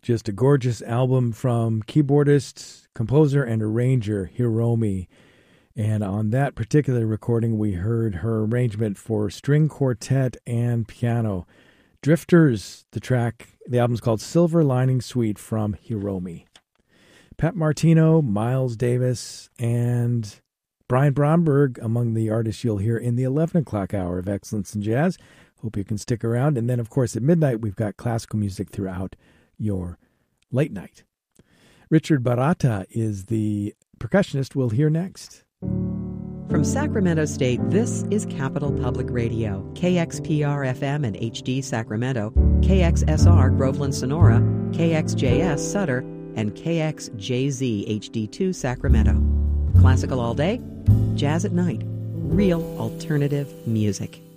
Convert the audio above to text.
Just a gorgeous album from keyboardist, composer, and arranger Hiromi. And on that particular recording, we heard her arrangement for string quartet and piano. Drifters, the album's called Silver Lining Suite from Hiromi. Pat Martino, Miles Davis, and Brian Bromberg among the artists you'll hear in the 11 o'clock hour of Excellence in Jazz. Hope you can stick around. And then, of course, at midnight, we've got classical music throughout your late night. Richard Barata is the percussionist we'll hear next. From Sacramento State, this is Capital Public Radio, KXPR-FM and HD Sacramento, KXSR Groveland Sonora, KXJS Sutter, and KXJZ HD2 Sacramento. Classical all day, jazz at night, real alternative music.